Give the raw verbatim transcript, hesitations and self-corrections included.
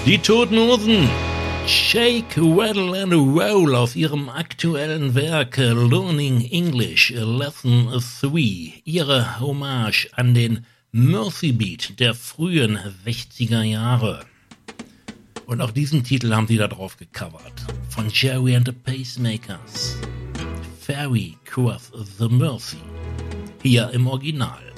Die Toten Hosen, Shake, Rattle and Roll aus ihrem aktuellen Werk Learning English Lesson drei, ihre Hommage an den Mercy Beat der frühen sechziger Jahre. Und auch diesen Titel haben sie da drauf gecovert, von Jerry and the Pacemakers, Ferry Cross the Mersey, hier im Original.